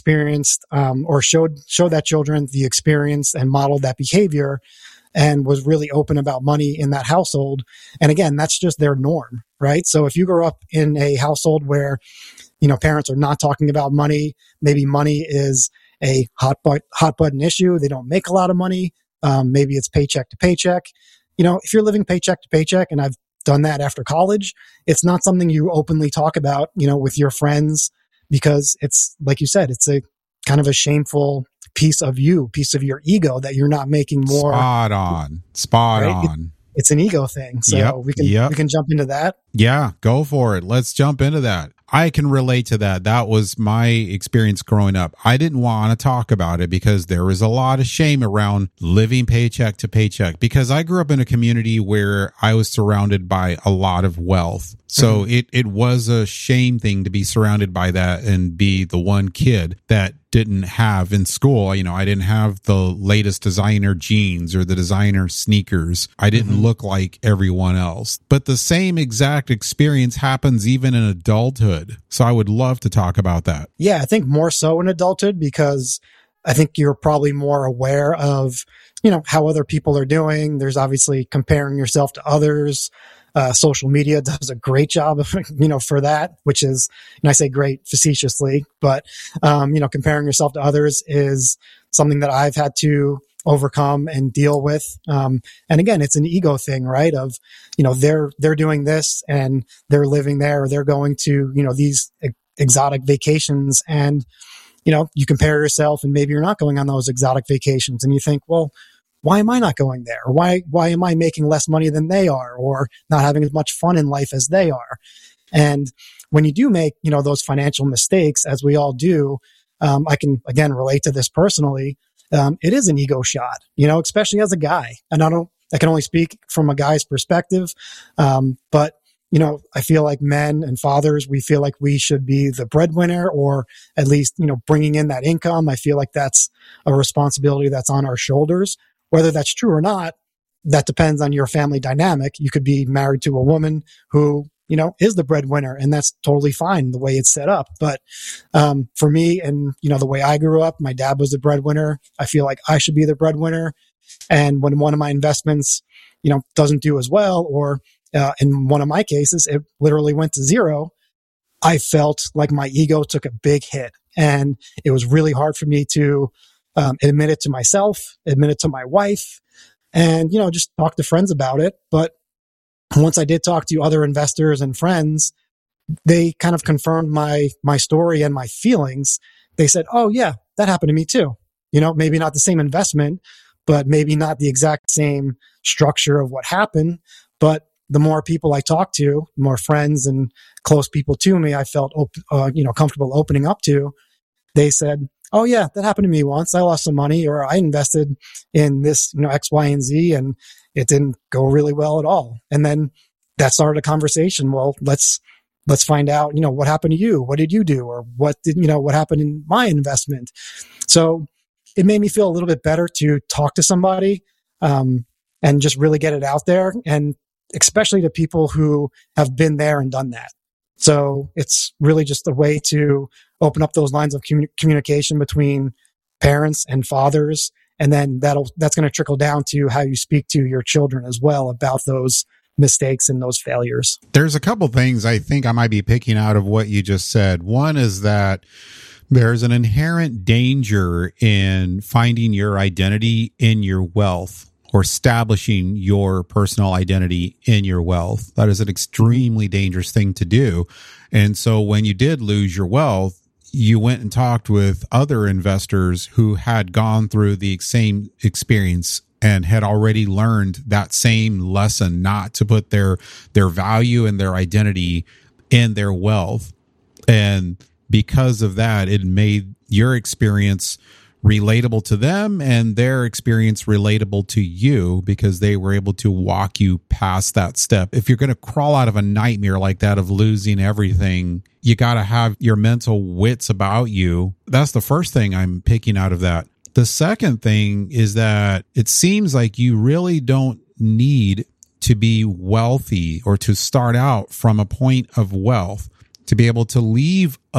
experienced or showed that children the experience and modeled that behavior and was really open about money in that household. And again, that's just their norm, right? So if you grow up in a household where, parents are not talking about money, maybe money is a hot button issue. They don't make a lot of money. Maybe it's paycheck to paycheck. If you're living paycheck to paycheck, and I've done that after college, it's not something you openly talk about, with your friends, because it's, like you said, it's a kind of a shameful piece of your ego that you're not making more. Spot on. It's an ego thing. So we can jump into that. Yeah, go for it. Let's jump into that. I can relate to that. That was my experience growing up. I didn't want to talk about it because there was a lot of shame around living paycheck to paycheck, because I grew up in a community where I was surrounded by a lot of wealth. So it was a shame thing to be surrounded by that and be the one kid that didn't have in school. I didn't have the latest designer jeans or the designer sneakers. I didn't look like everyone else. But the same exact experience happens even in adulthood. So I would love to talk about that. Yeah, I think more so in adulthood, because I think you're probably more aware of, how other people are doing. There's obviously comparing yourself to others. Social media does a great job of, for that, which is, and I say great facetiously, but, comparing yourself to others is something that I've had to overcome and deal with. And again, it's an ego thing, right? Of, they're doing this and they're living there, or they're going to, these exotic vacations, and, you compare yourself and maybe you're not going on those exotic vacations, and you think, well, why am I not going there? Or why am I making less money than they are, or not having as much fun in life as they are? And when you do make, those financial mistakes, as we all do, I can, again, relate to this personally. It is an ego shot, especially as a guy. And I can only speak from a guy's perspective. But, I feel like men and fathers, we feel like we should be the breadwinner, or at least, bringing in that income. I feel like that's a responsibility that's on our shoulders. Whether that's true or not, that depends on your family dynamic. You could be married to a woman who, is the breadwinner, and that's totally fine the way it's set up. But for me, and, the way I grew up, my dad was the breadwinner. I feel like I should be the breadwinner. And when one of my investments, doesn't do as well, or in one of my cases, it literally went to zero, I felt like my ego took a big hit. And it was really hard for me to admit it to myself, admit it to my wife, and, just talk to friends about it. But once I did talk to other investors and friends, they kind of confirmed my story and my feelings. They said, oh yeah, that happened to me too. Maybe not the same investment, but maybe not the exact same structure of what happened. But the more people I talked to, more friends and close people to me, I felt, comfortable opening up to. They said, oh yeah, that happened to me once. I lost some money, or I invested in this, X, Y, and Z, and it didn't go really well at all. And then that started a conversation. Well, let's find out, what happened to you? What did you do? Or what happened in my investment? So it made me feel a little bit better to talk to somebody, and just really get it out there. And especially to people who have been there and done that. So it's really just a way to open up those lines of communication between parents and fathers. And then that's going to trickle down to how you speak to your children as well about those mistakes and those failures. There's a couple things I think I might be picking out of what you just said. One is that there's an inherent danger in finding your identity in your wealth, or establishing your personal identity in your wealth. That is an extremely dangerous thing to do. And so when you did lose your wealth, you went and talked with other investors who had gone through the same experience and had already learned that same lesson, not to put their value and their identity in their wealth. And because of that, it made your experience relatable to them and their experience relatable to you, because they were able to walk you past that step. If you're going to crawl out of a nightmare like that of losing everything, you got to have your mental wits about you. That's the first thing I'm picking out of that. The second thing is that it seems like you really don't need to be wealthy or to start out from a point of wealth to be able to leave a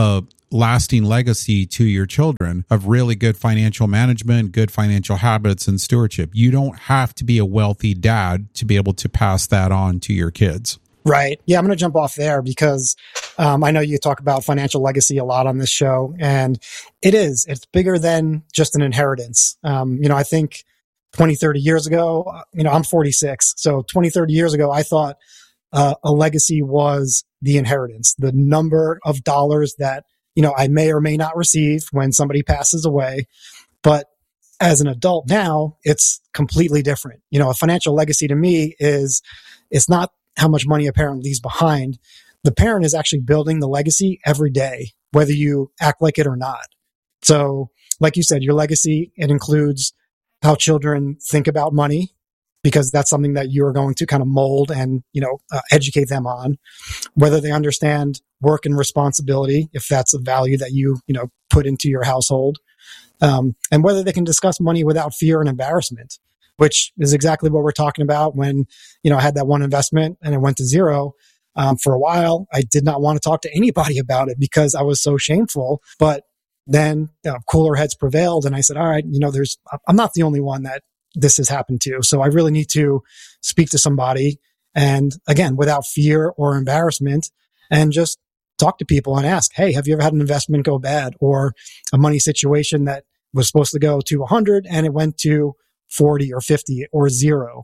lasting legacy to your children of really good financial management, good financial habits, and stewardship. You don't have to be a wealthy dad to be able to pass that on to your kids. Right. Yeah, I'm going to jump off there because I know you talk about financial legacy a lot on this show, and it's bigger than just an inheritance. I think 20, 30 years ago, I'm 46. So 20, 30 years ago, I thought a legacy was the inheritance, the number of dollars that, I may or may not receive when somebody passes away. But as an adult now, it's completely different. A financial legacy to me it's not how much money a parent leaves behind. The parent is actually building the legacy every day, whether you act like it or not. So like you said, your legacy, it includes how children think about money, because that's something that you are going to kind of mold and, educate them on, whether they understand work and responsibility, if that's a value that you put into your household, and whether they can discuss money without fear and embarrassment, which is exactly what we're talking about when, I had that one investment and it went to zero. For a while, I did not want to talk to anybody about it because I was so shameful. But then cooler heads prevailed, and I said, all right, I'm not the only one that this has happened to. So I really need to speak to somebody. And again, without fear or embarrassment, and just talk to people and ask, hey, have you ever had an investment go bad, or a money situation that was supposed to go to 100 and it went to 40 or 50 or zero?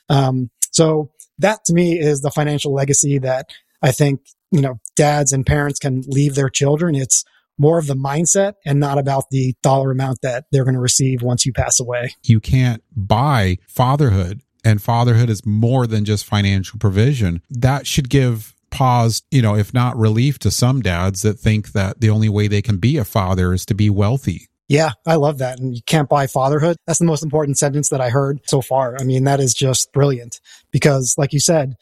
So that to me is the financial legacy that I think, dads and parents can leave their children. It's more of the mindset and not about the dollar amount that they're going to receive once you pass away. You can't buy fatherhood, and fatherhood is more than just financial provision. That should give pause, if not relief, to some dads that think that the only way they can be a father is to be wealthy. Yeah, I love that. And you can't buy fatherhood. That's the most important sentence that I heard so far. I mean, that is just brilliant because like you said,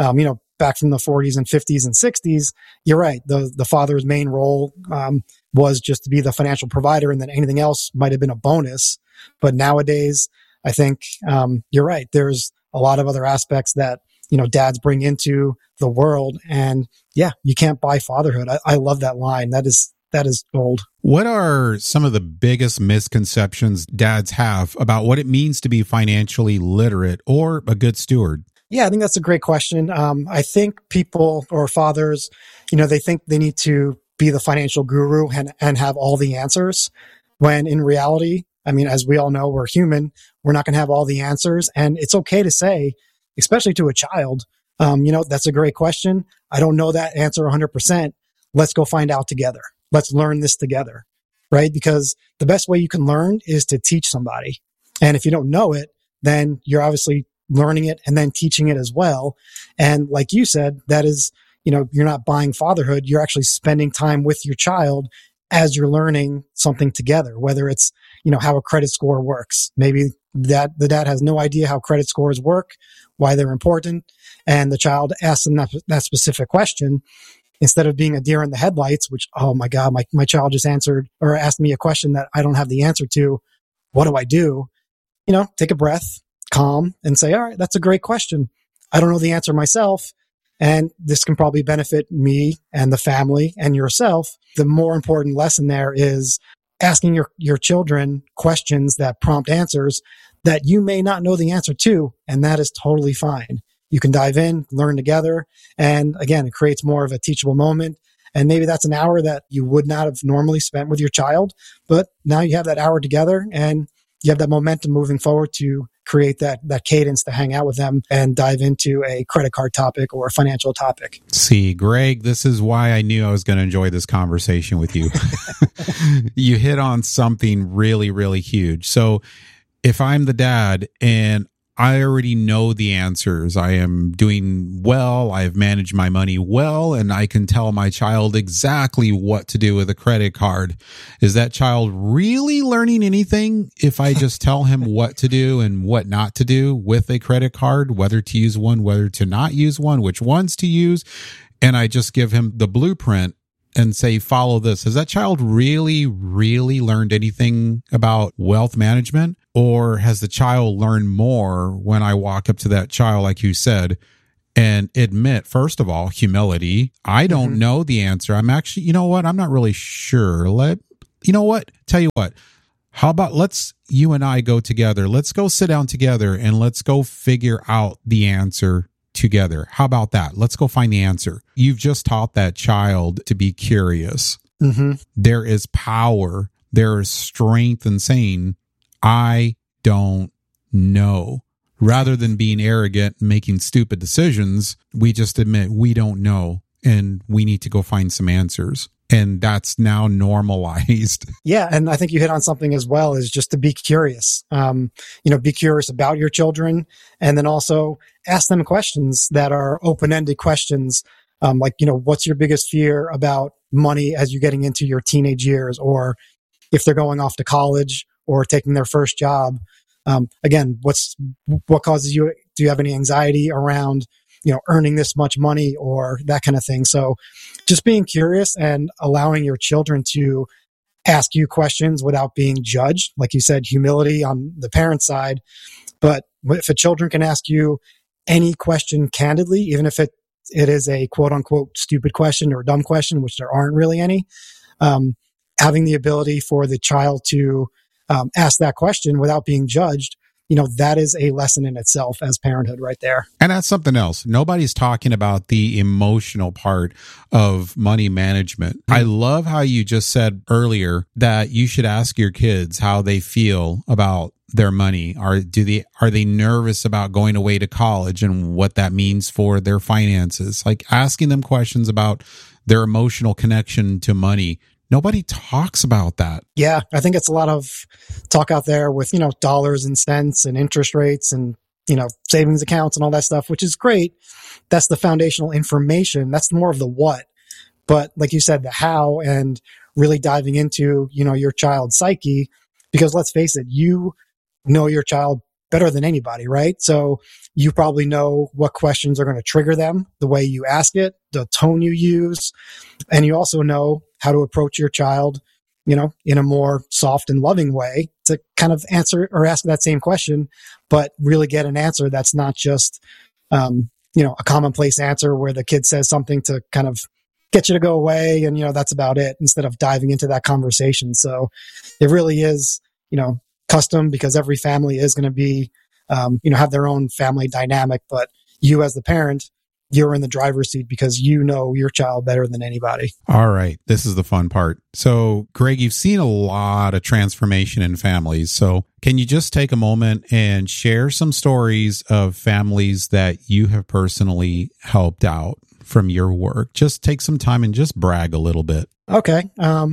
back from the 40s and 50s and 60s, you're right. The father's main role was just to be the financial provider, and then anything else might have been a bonus. But nowadays, I think you're right. There's a lot of other aspects that, dads bring into the world. And yeah, you can't buy fatherhood. I love that line. That is gold. What are some of the biggest misconceptions dads have about what it means to be financially literate or a good steward? Yeah, I think that's a great question. I think people or fathers, they think they need to be the financial guru and have all the answers, when in reality, I mean, as we all know, we're human. We're not going to have all the answers. And it's okay to say, especially to a child, that's a great question. I don't know that answer 100%. Let's go find out together. Let's learn this together, right? Because the best way you can learn is to teach somebody. And if you don't know it, then you're obviously learning it and then teaching it as well. And like you said, that is, you're not buying fatherhood. You're actually spending time with your child as you're learning something together, whether it's, how a credit score works. Maybe the dad has no idea how credit scores work, why they're important. And the child asks them that specific question. Instead of being a deer in the headlights, which, oh my God, my child just answered or asked me a question that I don't have the answer to. What do I do? Take a breath, calm, and say, all right, that's a great question. I don't know the answer myself. And this can probably benefit me and the family and yourself. The more important lesson there is asking your children questions that prompt answers that you may not know the answer to. And that is totally fine. You can dive in, learn together. And again, it creates more of a teachable moment. And maybe that's an hour that you would not have normally spent with your child. But now you have that hour together and you have that momentum moving forward to create that cadence to hang out with them and dive into a credit card topic or a financial topic. See, Greg, this is why I knew I was going to enjoy this conversation with you. You hit on something really, really huge. So if I'm the dad and I already know the answers, I am doing well, I've managed my money well, and I can tell my child exactly what to do with a credit card. Is that child really learning anything if I just tell him what to do and what not to do with a credit card, whether to use one, whether to not use one, which ones to use, and I just give him the blueprint and say, follow this? Has that child really, really learned anything about wealth management? Or has the child learned more when I walk up to that child, like you said, and admit, first of all, humility. I don't know the answer. I'm actually, you know what? I'm not really sure. You know what? Tell you what. How about you and I go together. Let's go sit down together and let's go figure out the answer together. How about that? Let's go find the answer. You've just taught that child to be curious. There is power. There is strength in saying, I don't know. Rather than being arrogant and making stupid decisions, we just admit we don't know and we need to go find some answers. And that's now normalized. Yeah. And I think you hit on something as well, is just to be curious. Be curious about your children, and then also ask them questions that are open-ended questions. What's your biggest fear about money as you're getting into your teenage years, or if they're going off to college or taking their first job? Again, what causes you? Do you have any anxiety around, earning this much money or that kind of thing? So just being curious and allowing your children to ask you questions without being judged. Like you said, humility on the parent side. But if a children can ask you any question candidly, even if it is a quote unquote stupid question or dumb question, which there aren't really any, having the ability for the child to ask that question without being judged, that is a lesson in itself as parenthood right there. And that's something else. Nobody's talking about the emotional part of money management. I love how you just said earlier that you should ask your kids how they feel about their money. Are they nervous about going away to college and what that means for their finances? Like asking them questions about their emotional connection to money. Nobody talks about that. Yeah, I think it's a lot of talk out there with, dollars and cents and interest rates and, savings accounts and all that stuff, which is great. That's the foundational information. That's more of the what. But like you said, the how, and really diving into, your child's psyche, because let's face it, you know your child better than anybody, right? So you probably know what questions are going to trigger them, the way you ask it, the tone you use, and you also know how to approach your child, in a more soft and loving way to kind of answer or ask that same question, but really get an answer that's not just, a commonplace answer where the kid says something to kind of get you to go away and, that's about it, instead of diving into that conversation. So it really is, custom, because every family is going to be, have their own family dynamic, but you as the parent, you're in the driver's seat because you know your child better than anybody. All right. This is the fun part. So, Greg, you've seen a lot of transformation in families. So can you just take a moment and share some stories of families that you have personally helped out from your work? Just take some time and just brag a little bit. Okay.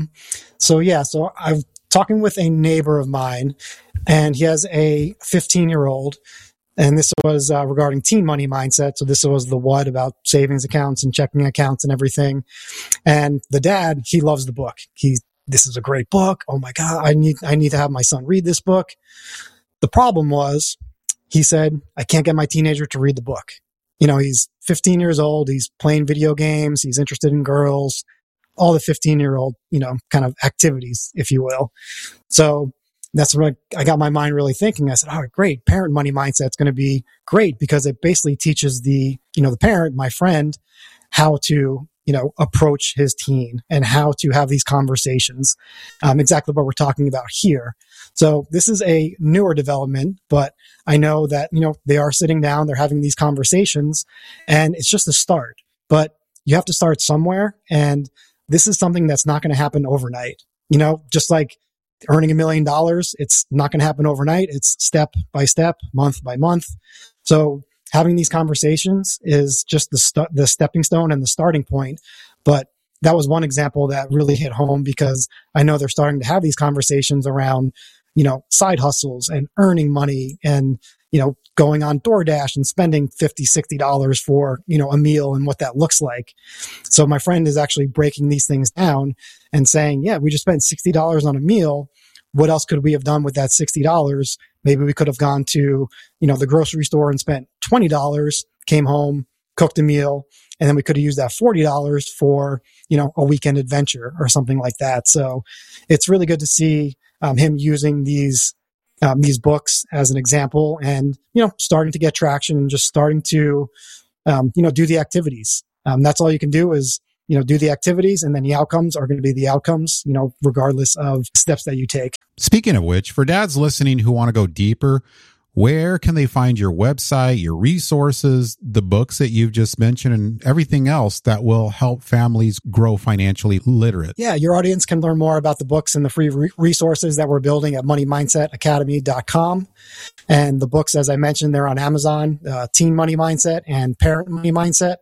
So I'm talking with a neighbor of mine, and he has a 15-year-old. And this was regarding teen money mindset. So this was the what about savings accounts and checking accounts and everything. And the dad, he loves the book. This is a great book. Oh my God, I need to have my son read this book. The problem was, he said, I can't get my teenager to read the book. He's 15 years old. He's playing video games. He's interested in girls, all the 15-year-old, kind of activities, if you will. So that's what I got my mind really thinking. I said, oh, great. Parent money mindset is going to be great, because it basically teaches the parent, my friend, how to, approach his teen and how to have these conversations. Exactly what we're talking about here. So this is a newer development, but I know that, they are sitting down, they're having these conversations, and it's just a start, but you have to start somewhere. And this is something that's not going to happen overnight. Just like earning $1 million, it's not going to happen overnight. It's step by step, month by month. So having these conversations is just the stepping stone and the starting point. But that was one example that really hit home, because I know they're starting to have these conversations around, side hustles and earning money and, going on DoorDash and spending $50, $60 for, a meal and what that looks like. So my friend is actually breaking these things down and saying, yeah, we just spent $60 on a meal. What else could we have done with that $60? Maybe we could have gone to, the grocery store and spent $20, came home, cooked a meal, and then we could have used that $40 for, a weekend adventure or something like that. So it's really good to see him using these books as an example, and, starting to get traction and just starting to do the activities. That's all you can do is, do the activities, and then the outcomes are going to be the outcomes, regardless of steps that you take. Speaking of which, for dads listening who want to go deeper, where can they find your website, your resources, the books that you've just mentioned, and everything else that will help families grow financially literate? Yeah, your audience can learn more about the books and the free resources that we're building at moneymindsetacademy.com. And the books, as I mentioned, they're on Amazon, Teen Money Mindset and Parent Money Mindset.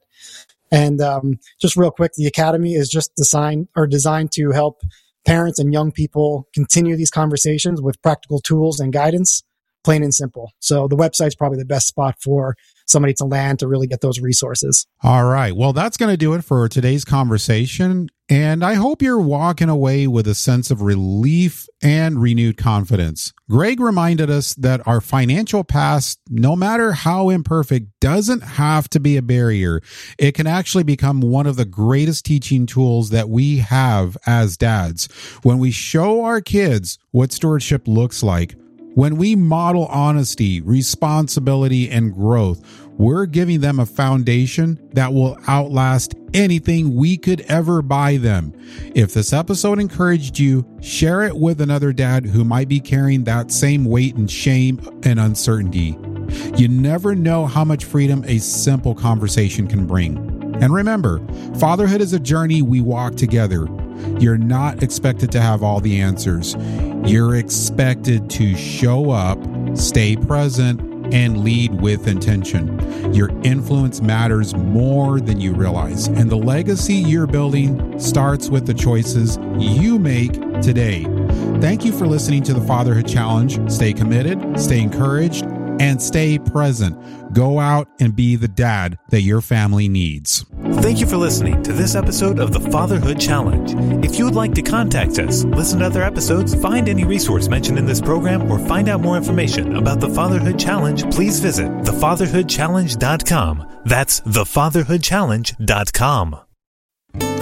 And just real quick, the Academy is just designed to help parents and young people continue these conversations with practical tools and guidance, plain and simple. So the website's probably the best spot for somebody to land to really get those resources. All right. Well, that's going to do it for today's conversation. And I hope you're walking away with a sense of relief and renewed confidence. Greg reminded us that our financial past, no matter how imperfect, doesn't have to be a barrier. It can actually become one of the greatest teaching tools that we have as dads. When we show our kids what stewardship looks like, when we model honesty, responsibility, and growth, we're giving them a foundation that will outlast anything we could ever buy them. If this episode encouraged you, share it with another dad who might be carrying that same weight and shame and uncertainty. You never know how much freedom a simple conversation can bring. And remember, fatherhood is a journey we walk together. You're not expected to have all the answers. You're expected to show up, stay present, and lead with intention. Your influence matters more than you realize, and the legacy you're building starts with the choices you make today. Thank you for listening to the Fatherhood Challenge. Stay committed, stay encouraged, and stay present. Go out and be the dad that your family needs. Thank you for listening to this episode of the Fatherhood Challenge. If you would like to contact us, listen to other episodes, find any resource mentioned in this program, or find out more information about the Fatherhood Challenge, please visit thefatherhoodchallenge.com. That's thefatherhoodchallenge.com.